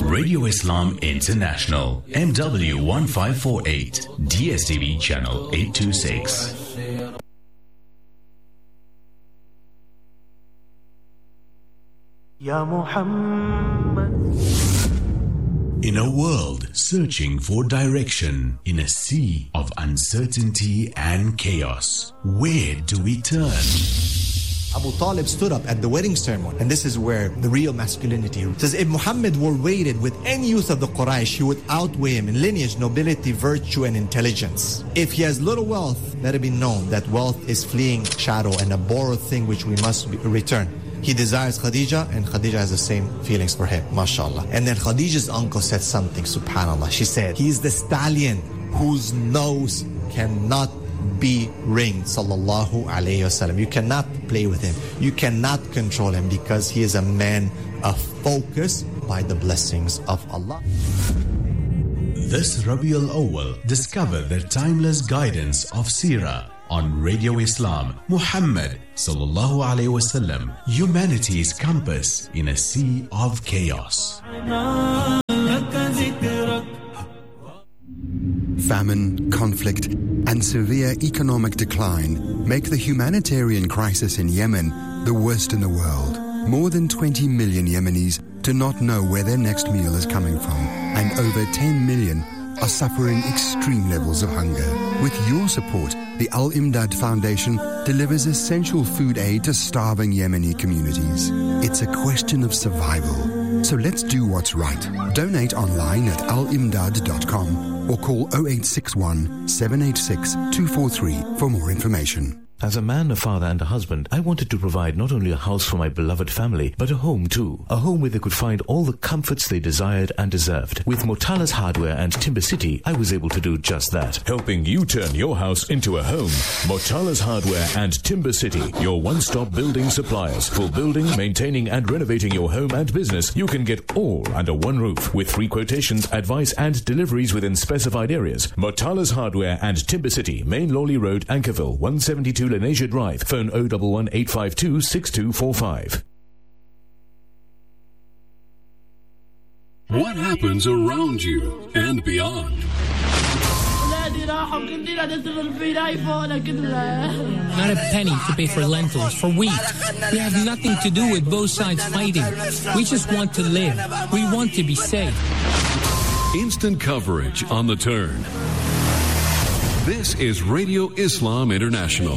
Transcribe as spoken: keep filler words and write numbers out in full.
Radio Islam International, M W one five four eight, D S T V channel eight two six. Ya Muhammad. In a world searching for direction, in a sea of uncertainty and chaos, where do we turn? Abu Talib stood up at the wedding ceremony, and this is where the real masculinity is. Says if Muhammad were weighted with any youth of the Quraysh, he would outweigh him in lineage, nobility, virtue, and intelligence. If he has little wealth, let it be known that wealth is fleeing shadow and a borrowed thing which we must be, return. He desires Khadija, and Khadija has the same feelings for him, mashallah. And then Khadija's uncle said something, subhanallah. She said, he is the stallion whose nose cannot be ringed, sallallahu alayhi wasallam. You cannot play with him. You cannot control him because he is a man of focus by the blessings of Allah. This Rabiul Awwal, discover the timeless guidance of Seerah on Radio Islam. Muhammad sallallahu alayhi wasallam, humanity's compass in a sea of chaos. Famine, conflict, and severe economic decline make the humanitarian crisis in Yemen the worst in the world. More than twenty million Yemenis do not know where their next meal is coming from, and over ten million are suffering extreme levels of hunger. With your support, the Al-Imdad Foundation delivers essential food aid to starving Yemeni communities. It's a question of survival. So let's do what's right. Donate online at al imdad dot com or call oh eight six one, seven eight six, two four three for more information. As a man, a father and a husband, I wanted to provide not only a house for my beloved family, but a home too. A home where they could find all the comforts they desired and deserved. With Motala's Hardware and Timber City, I was able to do just that. Helping you turn your house into a home. Motala's Hardware and Timber City, your one-stop building suppliers. For building, maintaining and renovating your home and business, you can get all under one roof. With free quotations, advice and deliveries within specified areas. Motala's Hardware and Timber City, Main Lawley Road, Ankerville, one seventy-two Lenasia Drive. Phone oh one one, eight five two, six two four five. What happens around you and beyond? Not a penny to pay for lentils, for wheat. We have nothing to do with both sides fighting. We just want to live. We want to be safe. Instant coverage on the turn. This is Radio Islam International.